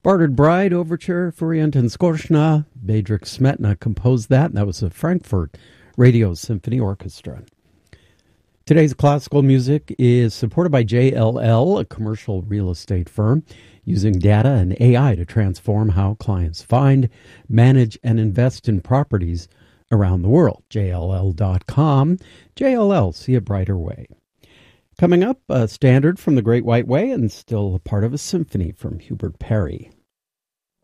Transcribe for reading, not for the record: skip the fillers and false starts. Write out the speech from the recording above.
Bartered Bride Overture for Anton Skorshna. Bedřich Smetana composed that, and that was the Frankfurt Radio Symphony Orchestra. Today's classical music is supported by JLL, a commercial real estate firm, using data and AI to transform how clients find, manage, and invest in properties around the world. JLL.com. JLL, see a brighter way. Coming up, a standard from the Great White Way and still a part of a symphony from Hubert Parry.